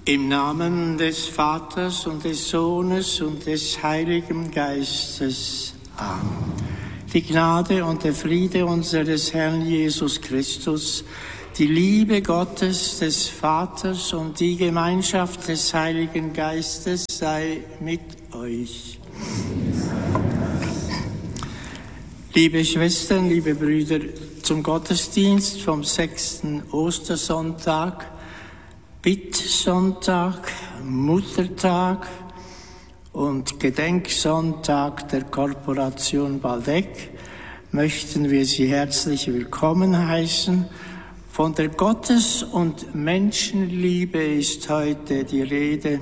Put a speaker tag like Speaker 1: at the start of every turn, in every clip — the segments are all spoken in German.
Speaker 1: Im Namen des Vaters und des Sohnes und des Heiligen Geistes. Amen. Die Gnade und der Friede unseres Herrn Jesus Christus, die Liebe Gottes, des Vaters und die Gemeinschaft des Heiligen Geistes sei mit euch. Liebe Schwestern, liebe Brüder, zum Gottesdienst vom 6. Ostersonntag, Bittsonntag, Muttertag und Gedenksonntag der Korporation Waldeck möchten wir Sie herzlich willkommen heißen. Von der Gottes- und Menschenliebe ist heute die Rede,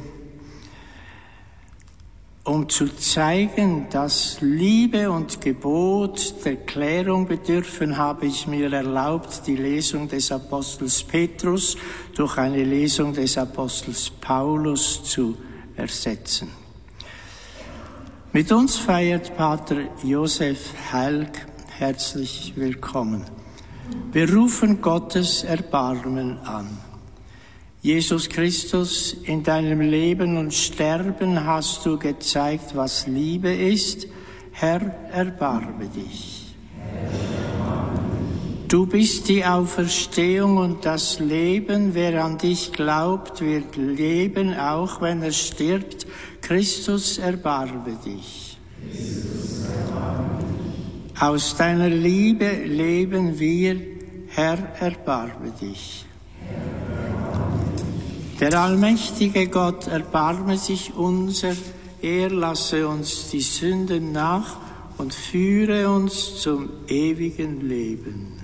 Speaker 1: um zu zeigen, dass Liebe und Gebot der Klärung bedürfen, habe ich mir erlaubt, die Lesung des Apostels Petrus durch eine Lesung des Apostels Paulus zu ersetzen. Mit uns feiert Pater Josef Heilg. Herzlich willkommen. Wir rufen Gottes Erbarmen an. Jesus Christus, in deinem Leben und Sterben hast du gezeigt, was Liebe ist. Herr, erbarme dich. Du bist die Auferstehung und das Leben. Wer an dich glaubt, wird leben, auch wenn er stirbt. Christus, erbarme dich. Aus deiner Liebe leben wir. Herr, erbarme dich. Der allmächtige Gott erbarme sich unser, er lasse uns die Sünden nach und führe uns zum ewigen Leben.